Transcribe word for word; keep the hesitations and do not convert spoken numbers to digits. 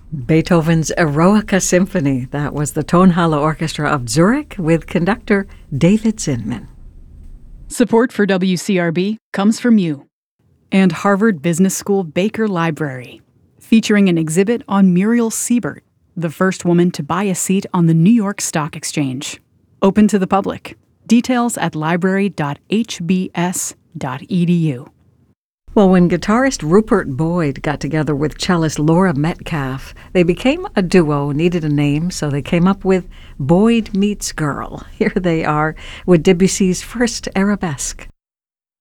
Beethoven's Eroica Symphony. That was the Tonhalle Orchestra of Zurich with conductor David Zinman. Support for W C R B comes from you and Harvard Business School Baker Library, featuring an exhibit on Muriel Siebert, the first woman to buy a seat on the New York Stock Exchange. Open to the public. Details at library dot h b s dot e d u. Well, when guitarist Rupert Boyd got together with cellist Laura Metcalf, they became a duo, needed a name, so they came up with Boyd Meets Girl. Here they are with Debussy's first arabesque.